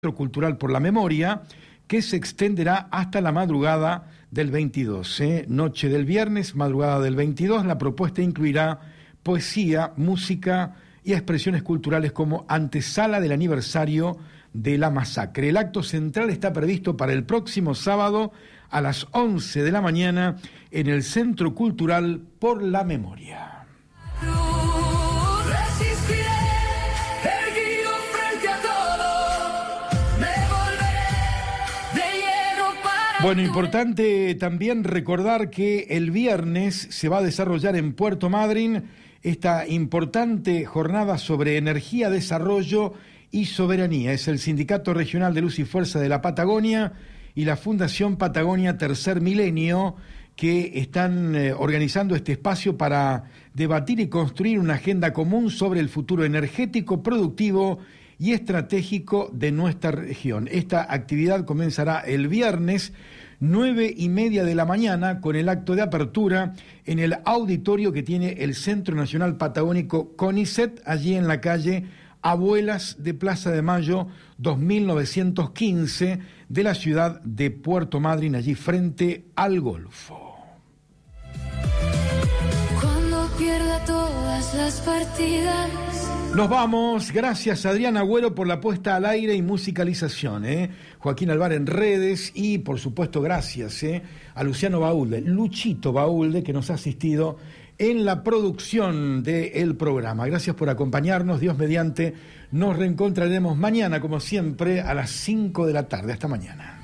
Cultural por la Memoria, que se extenderá hasta la madrugada del 22. Noche del viernes, madrugada del 22, la propuesta incluirá poesía, música y expresiones culturales como antesala del aniversario de la masacre. El acto central está previsto para el próximo sábado a las 11 de la mañana en el Centro Cultural por la Memoria. Bueno, importante también recordar que el viernes se va a desarrollar en Puerto Madryn esta importante jornada sobre energía, desarrollo y soberanía. Es el Sindicato Regional de Luz y Fuerza de la Patagonia y la Fundación Patagonia Tercer Milenio que están organizando este espacio para debatir y construir una agenda común sobre el futuro energético, productivo y estratégico de nuestra región. Esta actividad comenzará el viernes 9:30 de la mañana con el acto de apertura en el auditorio que tiene el Centro Nacional Patagónico CONICET, allí en la calle Abuelas de Plaza de Mayo 2915 de la ciudad de Puerto Madryn, allí frente al Golfo. Cuando pierda todas las partidas. Nos vamos, gracias a Adrián Agüero por la puesta al aire y musicalización, Joaquín Alvar en redes y por supuesto gracias a Luciano Baúlde, Luchito Baúlde, que nos ha asistido en la producción del programa. Gracias por acompañarnos, Dios mediante, nos reencontraremos mañana como siempre a las 5 de la tarde. Hasta mañana.